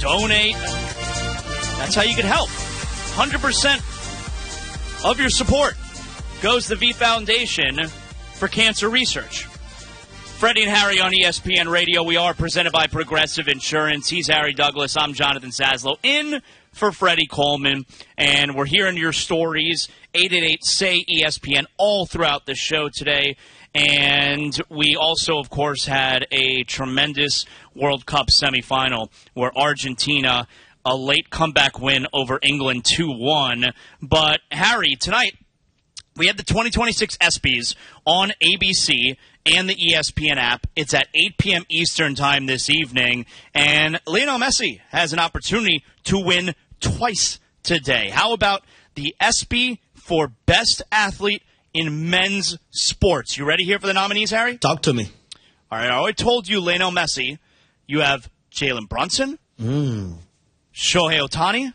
donate. That's how you can help. 100% of your support goes to the V Foundation for Cancer Research. Freddie and Harry on ESPN Radio. We are presented by Progressive Insurance. He's Harry Douglas. I'm Jonathan Saslow. In for Freddie Coleman. And we're hearing your stories. 888-SAY-ESPN all throughout the show today. And we also, of course, had a tremendous World Cup semifinal where Argentina, a late comeback win over England 2-1. But, Harry, tonight we had the 2026 ESPYs on ABC and the ESPN app. It's at 8 p.m. Eastern time this evening. And Lionel Messi has an opportunity to win twice today. How about the ESPY for Best Athlete in Men's Sports? You ready here for the nominees, Harry? Talk to me. All right, I already told you Lionel Messi. You have Jalen Brunson, Shohei Ohtani,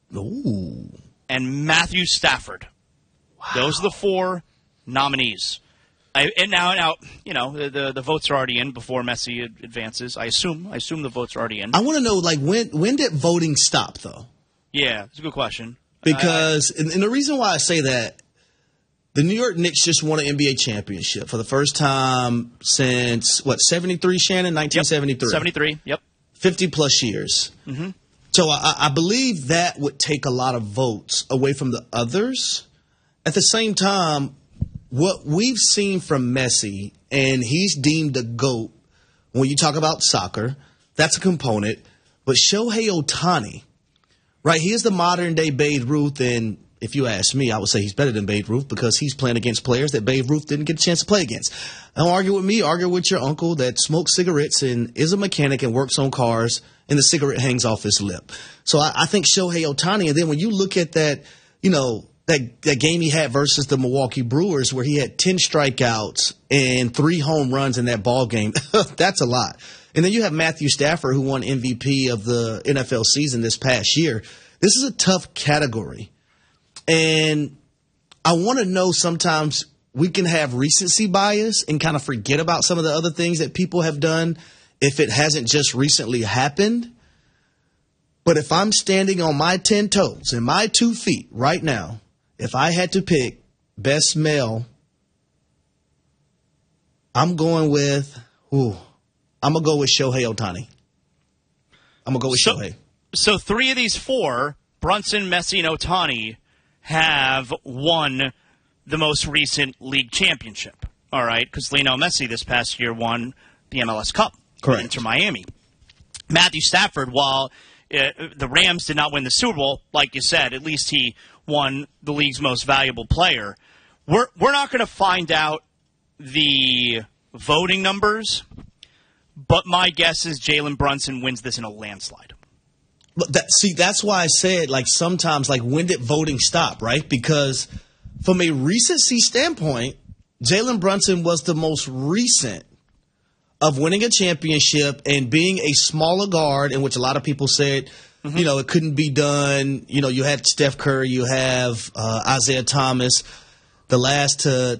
and Matthew Stafford. Wow. Those are the four nominees. And now, you know, the votes are already in before Messi advances. I assume the votes are already in. I want to know, like, when did voting stop, though? Yeah, it's a good question. Because, and the reason why I say that, the New York Knicks just won an NBA championship for the first time since, 73, Shannon? 1973? Yep. 73, yep. 50-plus years. Mm-hmm. So I believe that would take a lot of votes away from the others. At the same time, what we've seen from Messi, and he's deemed a GOAT when you talk about soccer, that's a component. But Shohei Ohtani, right, he is the modern-day Babe Ruth, and if you ask me, I would say he's better than Babe Ruth because he's playing against players that Babe Ruth didn't get a chance to play against. Don't argue with me, argue with your uncle that smokes cigarettes and is a mechanic and works on cars, and the cigarette hangs off his lip. So I think Shohei Ohtani, and then when you look at that, you know, that game he had versus the Milwaukee Brewers where he had 10 strikeouts and 3 home runs in that ball game, that's a lot. And then you have Matthew Stafford, who won MVP of the NFL season this past year. This is a tough category. And I want to know, sometimes we can have recency bias and kind of forget about some of the other things that people have done if it hasn't just recently happened. But if I'm standing on my 10 toes and my 2 feet right now, if I had to pick best male, I'm going to go with Shohei Ohtani. I'm going to go with Shohei. So 3 of these 4, Brunson, Messi, and Ohtani, have won the most recent league championship. All right, because Lionel Messi this past year won the MLS Cup. Correct. Inter Miami. Matthew Stafford, while the Rams did not win the Super Bowl, like you said, at least he won the league's most valuable player. We're not going to find out the voting numbers, but my guess is Jalen Brunson wins this in a landslide. But that's why I said, like, sometimes, like, when did voting stop, right? Because from a recency standpoint, Jalen Brunson was the most recent of winning a championship and being a smaller guard, in which a lot of people said, you know, it couldn't be done. You know, you had Steph Curry, you have Isaiah Thomas. The last to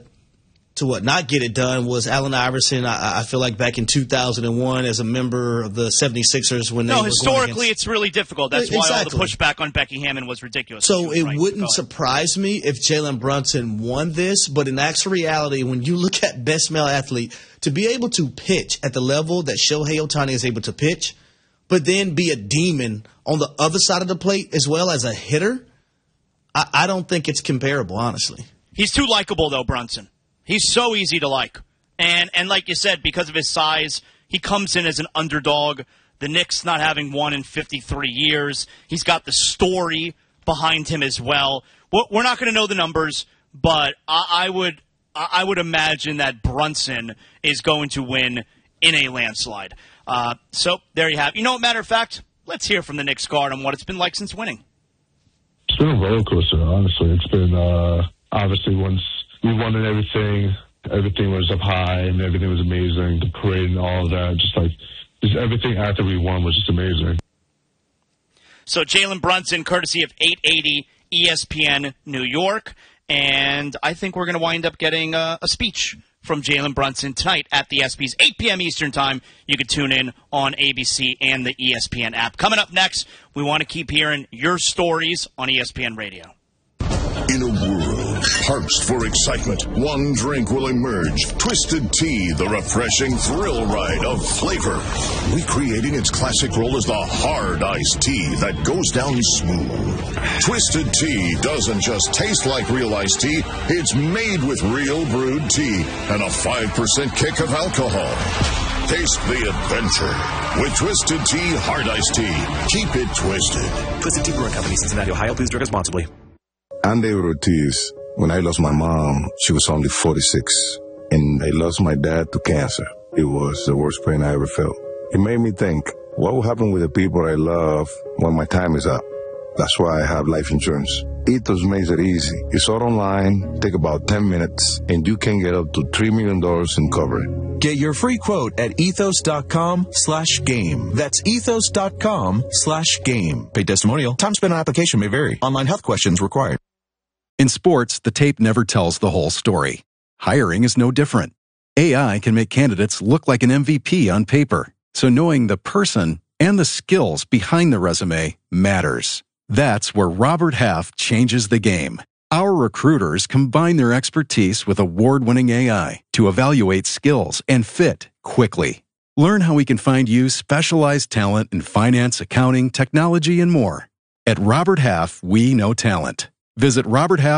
not get it done was Allen Iverson. I feel like back in 2001 as a member of the 76ers when they were historically it's really difficult. That's why all the pushback on Becky Hammon was ridiculous. So it wouldn't surprise me if Jalen Brunson won this, but in actual reality, when you look at best male athlete, to be able to pitch at the level that Shohei Ohtani is able to pitch, but then be a demon on the other side of the plate as well as a hitter, I don't think it's comparable, honestly. He's too likable, though, Brunson. He's so easy to like. And like you said, because of his size, he comes in as an underdog. The Knicks not having won in 53 years. He's got the story behind him as well. We're not going to know the numbers, but I would imagine that Brunson is going to win in a landslide. So there you have it. You know what, matter of fact, let's hear from the Knicks guard on what it's been like since winning. It's been a roller coaster, honestly. It's been, obviously, once we won and everything was up high and everything was amazing, the parade and all of that, just everything after we won was just amazing. So Jalen Brunson, courtesy of 880 ESPN New York, and I think we're going to wind up getting a speech from Jalen Brunson tonight at the ESPYs, 8 p.m. Eastern Time. You can tune in on ABC and the ESPN app. Coming up next, we want to keep hearing your stories on ESPN Radio. In a world parched for excitement, one drink will emerge. Twisted Tea, the refreshing thrill ride of flavor. Recreating its classic role as the hard iced tea that goes down smooth. Twisted Tea doesn't just taste like real iced tea, it's made with real brewed tea and a 5% kick of alcohol. Taste the adventure with Twisted Tea Hard Iced Tea. Keep it twisted. Twisted Tea Brewing Company, Cincinnati, Ohio. Please drink responsibly. I'm David Ortiz. When I lost my mom, she was only 46. And I lost my dad to cancer. It was the worst pain I ever felt. It made me think, what will happen with the people I love when my time is up? That's why I have life insurance. Ethos makes it easy. It's all online, take about 10 minutes, and you can get up to $3 million in coverage. Get your free quote at ethos.com/game. That's ethos.com/game. Paid testimonial. Time spent on application may vary. Online health questions required. In sports, the tape never tells the whole story. Hiring is no different. AI can make candidates look like an MVP on paper, so knowing the person and the skills behind the resume matters. That's where Robert Half changes the game. Our recruiters combine their expertise with award-winning AI to evaluate skills and fit quickly. Learn how we can find you specialized talent in finance, accounting, technology, and more. At Robert Half, we know talent. Visit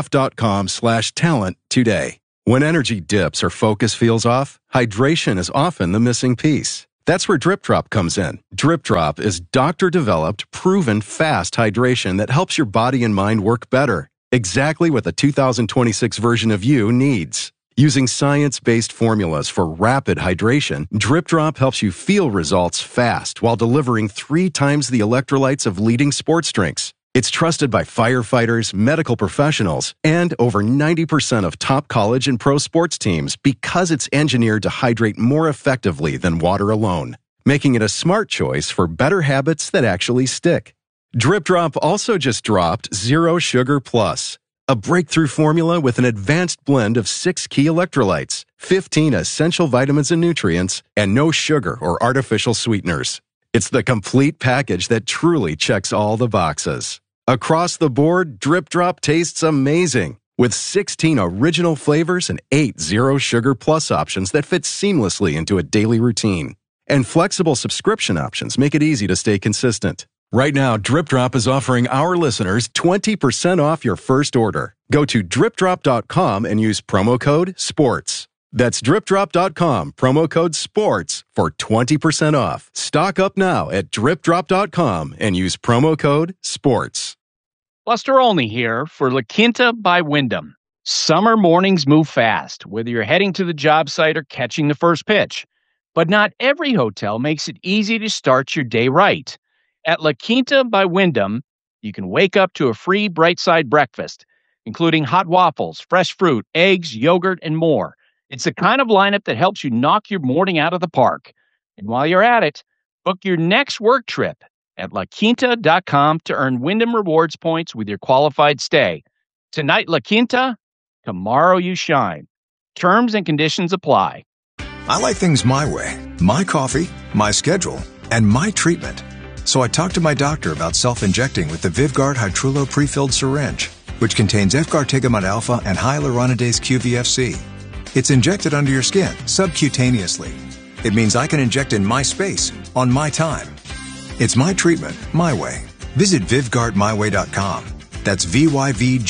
roberthalf.com/talent today. When energy dips or focus feels off, hydration is often the missing piece. That's where Drip Drop comes in. Drip Drop is doctor-developed, proven fast hydration that helps your body and mind work better. Exactly what the 2026 version of you needs. Using science-based formulas for rapid hydration, Drip Drop helps you feel results fast while delivering 3 times the electrolytes of leading sports drinks. It's trusted by firefighters, medical professionals, and over 90% of top college and pro sports teams because it's engineered to hydrate more effectively than water alone, making it a smart choice for better habits that actually stick. Drip Drop also just dropped Zero Sugar Plus, a breakthrough formula with an advanced blend of 6 key electrolytes, 15 essential vitamins and nutrients, and no sugar or artificial sweeteners. It's the complete package that truly checks all the boxes. Across the board, Drip Drop tastes amazing, with 16 original flavors and 8 Zero Sugar Plus options that fit seamlessly into a daily routine. And flexible subscription options make it easy to stay consistent. Right now, Drip Drop is offering our listeners 20% off your first order. Go to dripdrop.com and use promo code SPORTS. That's dripdrop.com, promo code SPORTS for 20% off. Stock up now at dripdrop.com and use promo code SPORTS. Buster Olney here for La Quinta by Wyndham. Summer mornings move fast, whether you're heading to the job site or catching the first pitch. But not every hotel makes it easy to start your day right. At La Quinta by Wyndham, you can wake up to a free Bright Side breakfast, including hot waffles, fresh fruit, eggs, yogurt, and more. It's the kind of lineup that helps you knock your morning out of the park. And while you're at it, book your next work trip at LaQuinta.com to earn Wyndham Rewards points with your qualified stay. Tonight, La Quinta, tomorrow you shine. Terms and conditions apply. I like things my way. My coffee, my schedule, and my treatment. So I talked to my doctor about self-injecting with the Vyvgart Hytrulo pre-filled syringe, which contains efgartigimod alpha and hyaluronidase QVFC. It's injected under your skin, subcutaneously. It means I can inject in my space, on my time. It's my treatment, my way. Visit VyvgartMyWay.com. That's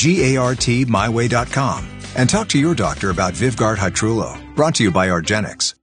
VYVGART myway.com. And talk to your doctor about Vyvgart Hytrulo. Brought to you by argenx.